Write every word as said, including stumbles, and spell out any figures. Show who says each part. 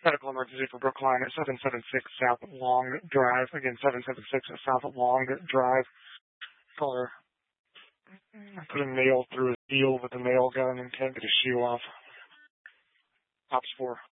Speaker 1: Medical emergency for Brookline at seven seven six South Long Drive. Again, seven seven six South Long Drive. Caller put a nail through his heel with a nail gun and can't get his shoe off. Ops four.